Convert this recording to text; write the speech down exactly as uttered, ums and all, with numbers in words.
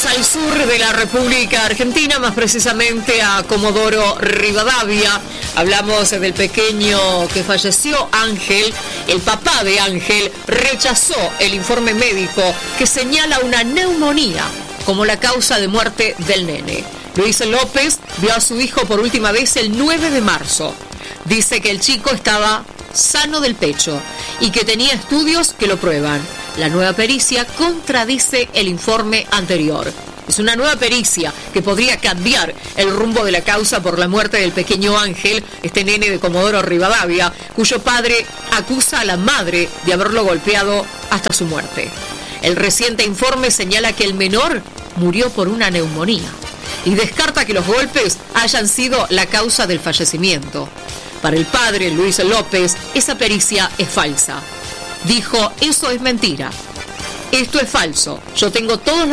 al sur de la República Argentina, más precisamente a Comodoro Rivadavia. Hablamos del pequeño que falleció, Ángel. El papá de Ángel rechazó el informe médico que señala una neumonía como la causa de muerte del nene. Luis López vio a su hijo por última vez el nueve de marzo. Dice que el chico estaba sano del pecho y que tenía estudios que lo prueban. La nueva pericia contradice el informe anterior. Es una nueva pericia que podría cambiar el rumbo de la causa por la muerte del pequeño Ángel, este nene de Comodoro Rivadavia, cuyo padre acusa a la madre de haberlo golpeado hasta su muerte. El reciente informe señala que el menor murió por una neumonía y descarta que los golpes hayan sido la causa del fallecimiento. Para el padre, Luis López, esa pericia es falsa. Dijo, eso es mentira. Esto es falso. Yo tengo todos los